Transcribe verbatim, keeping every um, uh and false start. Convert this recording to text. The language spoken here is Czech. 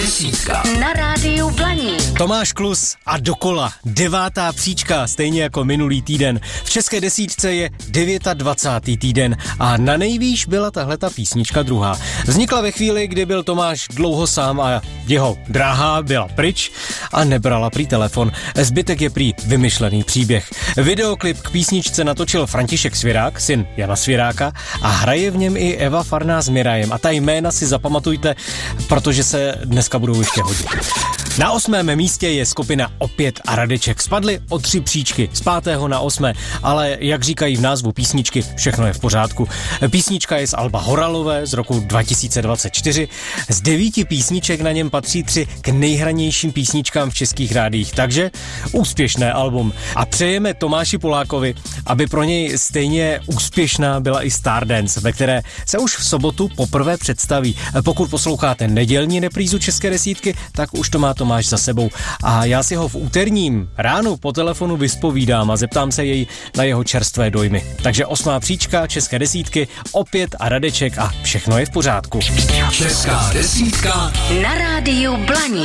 desítka na rádiu Blaník. Tomáš Klus a dokola. Devátá příčka, stejně jako minulý týden. V české desítce je dvacátý devátý týden a na nejvýš byla tahleta písnička druhá. Vznikla ve chvíli, kdy byl Tomáš dlouho sám a jeho drahá byla pryč a nebrala prý telefon. Zbytek je prý vymyšlený příběh. Videoklip k písničce natočil František Svěrák, syn Jana Svěráka, a hraje v něm i Eva Farná s Mirajem. A ta jména si zapamatujte, protože se dneska budou ještě hodit. Na osmém místě je skupina Opět a Radeček. Spadli o tři příčky z pátého na osmé, ale jak říkají v názvu písničky, všechno je v pořádku. Písnička je z alba Horalové z roku dva tisíce dvacet čtyři. Z devíti písniček na něm patří tři k nejhranějším písničkám v českých rádiích, takže úspěšné album. A přejeme Tomáši Polákovi, aby pro něj stejně úspěšná byla i Stardance, ve které se už v sobotu poprvé představí. Pokud posloucháte nedělní reprízu české desítky, tak už to má Tomáš za sebou. A já si ho v úterním ránu po telefonu vyspovídám a zeptám se jej na jeho čerstvé dojmy. Takže osmá příčka české desítky, Opět a Radeček a všechno je v pořádku. Česká desítka na rádiu Blaník.